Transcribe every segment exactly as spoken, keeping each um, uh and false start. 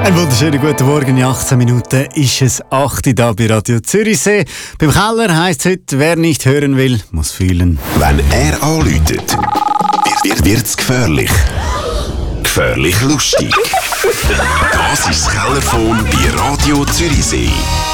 Einen wunderschönen guten Morgen. In achtzehn Minuten ist es acht Uhr da bei Radio Zürichsee. Beim Keller heisst es heute, wer nicht hören will, muss fühlen. Wenn er anläutet, wird es gefährlich. Gefährlich lustig. Das ist das Kellerphone bei Radio Zürichsee.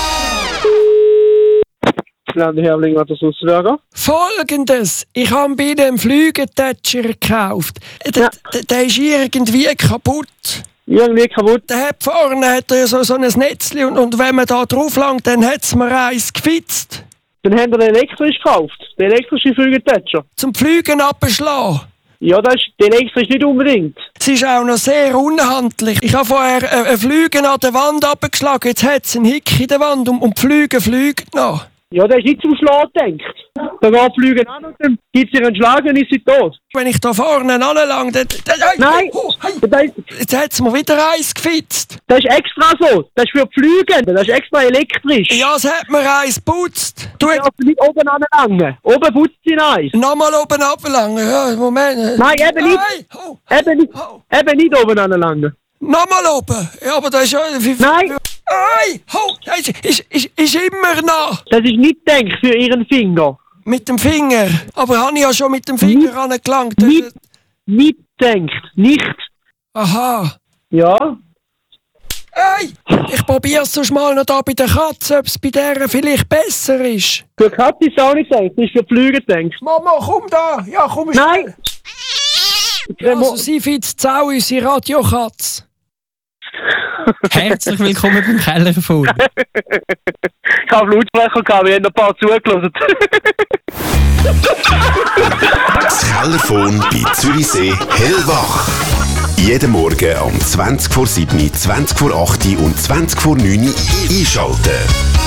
Herrling, was das aussagen? Folgendes: Ich habe bei dem Flügeltätscher gekauft. Der, Ja. der, der ist irgendwie kaputt. Irgendwie kaputt. Der hat vorne hat er so, so ein Netzchen und, und wenn man da drauf langt, dann hat es mir eins gefitzt. Dann haben wir den elektrisch gekauft. Den elektrischen Flügeltätscher. Zum Fliegen abschlagen. Ja, das ist, den elektrisch nicht unbedingt. Es ist auch noch sehr unhandlich. Ich habe vorher äh, ein Flügen an der Wand abgeschlagen, jetzt hat es einen Hick in der Wand und, und die Flüge fliegen noch. Ja, der ist nicht zum Schlagen gedacht. Da geht Flügen an und dann gibt es ihr einen Schlag und ist sie tot. Wenn ich da vorne anlange, dann... dann Nein, Oh, hey. das ist, Jetzt hat es mir wieder eins gefitzt. das ist extra so. Das ist für die Flüge. Das ist extra elektrisch. Ja, es hat mir eins geputzt. Du, Du darfst nicht oben anlangen. Oben putzt sie eins. nochmal oben ablangen. Ja, Moment. Nein, eben nicht. Hey, oh, Eben nicht, oh. eben nicht oben anlangen. Nochmal oben. Ja, aber das ist ja... Nein. Hey, oh, das ist, ist, ist, ist immer noch. Das ist nicht gedacht für ihren Finger. Mit dem Finger. Aber habe ich ja schon mit dem Finger angelangt. Nicht, nicht gedacht. Nicht. Aha. Ja. Hey, ich probiere es sonst mal noch da bei der Katze, ob es bei der vielleicht besser ist. Für die Katze ist es auch nicht gedacht. Das ist für die Flüge gedacht. Mama, komm da. Ja, komm Nein. Ja, also sie fitzt auch unsere Radiokatze. Herzlich willkommen beim Kellerphone. Ich habe Lautsprecher gehabt, wir haben noch ein paar zugelassen. Das Kellerphone bei Zürichsee hellwach. Jeden Morgen um zwanzig vor sieben, zwanzig vor acht und zwanzig vor neun einschalten.